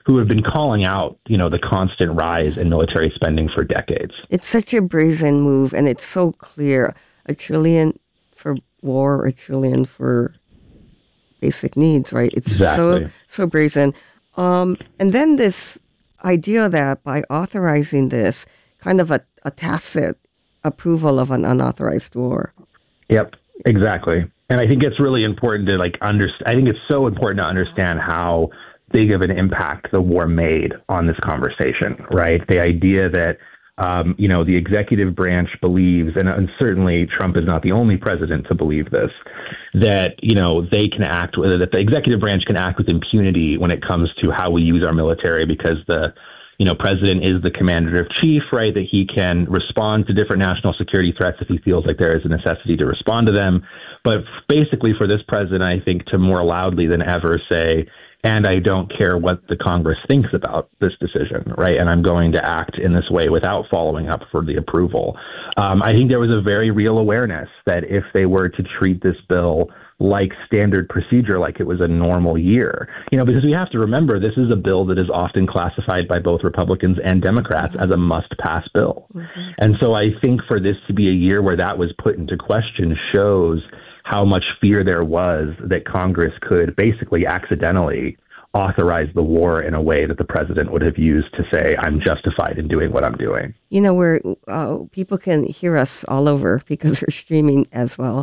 who have been calling out, the constant rise in military spending for decades. It's such a brazen move, and it's so clear. $1 trillion for war, $1 trillion for basic needs, right? It's Exactly. so brazen. And then this idea that by authorizing this, kind of a tacit approval of an unauthorized war. Yep, exactly. And I think it's really important to I think it's so important to understand how big of an impact the war made on this conversation, right? The idea that, the executive branch believes, and certainly Trump is not the only president to believe this, that, they can act, that the executive branch can act with impunity when it comes to how we use our military because the president is the commander in chief, right? That he can respond to different national security threats if he feels like there is a necessity to respond to them. But basically for this president, I think to more loudly than ever say, and I don't care what the Congress thinks about this decision, right? And I'm going to act in this way without following up for the approval. I think there was a very real awareness that if they were to treat this bill like standard procedure, like it was a normal year, because we have to remember this is a bill that is often classified by both Republicans and Democrats as a must-pass bill. Mm-hmm. And so I think for this to be a year where that was put into question shows how much fear there was that Congress could basically accidentally authorize the war in a way that the president would have used to say, I'm justified in doing what I'm doing. Where people can hear us all over because we're streaming as well.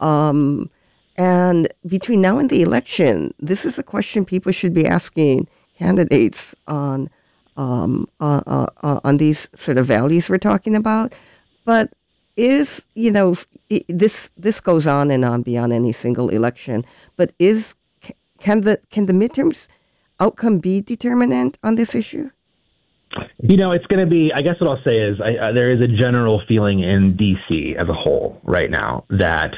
And between now and the election, this is a question people should be asking candidates on these sort of values we're talking about. But this goes on and on beyond any single election. But can the midterms outcome be determinant on this issue? It's going to be, I guess what I'll say is there is a general feeling in D.C. as a whole right now that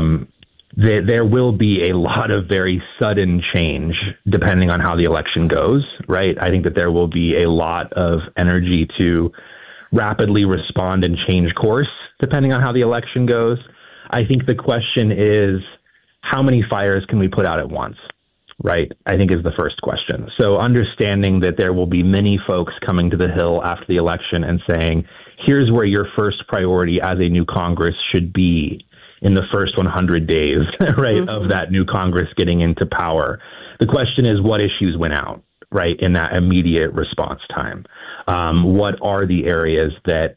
there will be a lot of very sudden change depending on how the election goes, right? I think that there will be a lot of energy to rapidly respond and change course depending on how the election goes. I think the question is, how many fires can we put out at once, right? I think is the first question. So understanding that there will be many folks coming to the Hill after the election and saying, here's where your first priority as a new Congress should be in the first 100 days, right, mm-hmm. of that new Congress getting into power. The question is, what issues went out, right, in that immediate response time? What are the areas that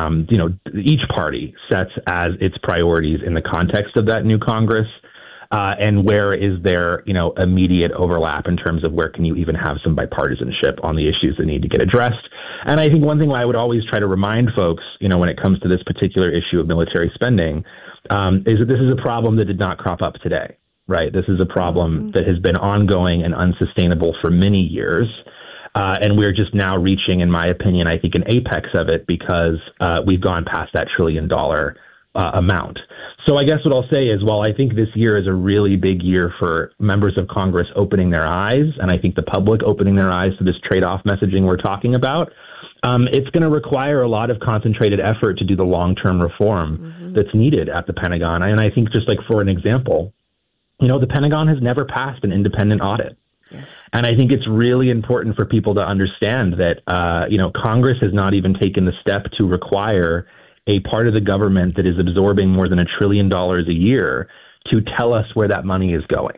each party sets as its priorities in the context of that new Congress? And where is there, immediate overlap in terms of where can you even have some bipartisanship on the issues that need to get addressed? And I think one thing I would always try to remind folks, when it comes to this particular issue of military spending, is that this is a problem that did not crop up today, right? This is a problem that has been ongoing and unsustainable for many years. And we're just now reaching, in my opinion, I think an apex of it because we've gone past that $1 trillion amount. So I guess what I'll say is, while I think this year is a really big year for members of Congress opening their eyes, and I think the public opening their eyes to this trade-off messaging we're talking about, it's going to require a lot of concentrated effort to do the long-term reform that's needed at the Pentagon. And I think, just like for an example, the Pentagon has never passed an independent audit. Yes. And I think it's really important for people to understand that, Congress has not even taken the step to require a part of the government that is absorbing more than $1 trillion a year to tell us where that money is going.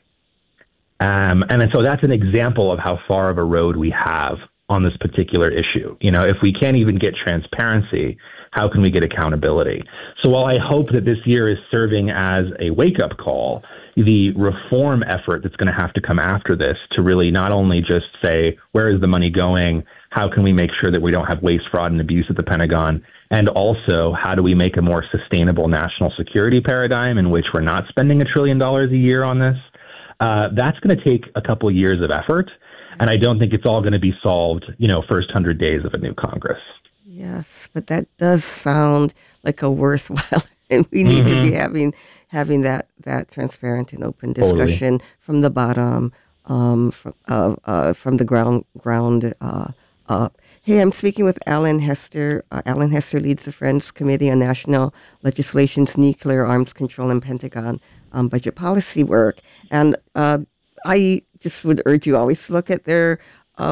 And so that's an example of how far of a road we have on this particular issue. If we can't even get transparency, how can we get accountability? So while I hope that this year is serving as a wake-up call, the reform effort that's going to have to come after this to really not only just say, where is the money going? How can we make sure that we don't have waste, fraud, and abuse at the Pentagon? And also, how do we make a more sustainable national security paradigm in which we're not spending $1 trillion a year on this? That's going to take a couple of years of effort. And I don't think it's all going to be solved, first 100 days of a new Congress. Yes, but that does sound like a worthwhile, and we need to be having that transparent and open discussion from the bottom, from the ground up. Hey, I'm speaking with Alan Hester. Alan Hester leads the Friends Committee on National Legislation's Nuclear Arms Control and Pentagon budget policy work. And I just would urge you always to look at their